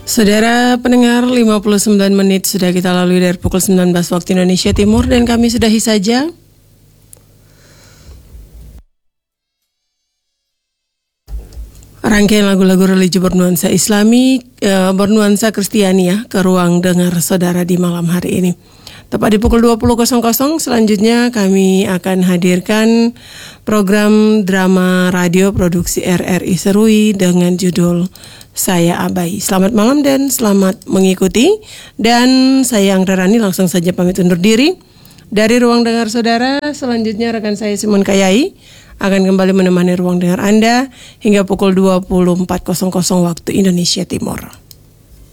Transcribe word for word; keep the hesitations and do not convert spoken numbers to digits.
Saudara pendengar, lima puluh sembilan menit sudah kita lalui dari pukul sembilan belas waktu Indonesia Timur, dan kami sudahi saja rangkaian lagu-lagu religi bernuansa Islami, e, bernuansa Kristiani ya, ke ruang dengar saudara di malam hari ini. Tepat di pukul dua puluh selanjutnya kami akan hadirkan program drama radio produksi R R I Serui dengan judul Saya Abai. Selamat malam dan selamat mengikuti. Dan saya Anggra Rani langsung saja pamit undur diri dari ruang dengar saudara. Selanjutnya rekan saya Simon Kayai akan kembali menemani ruang dengar Anda hingga pukul dua puluh empat waktu Indonesia Timur.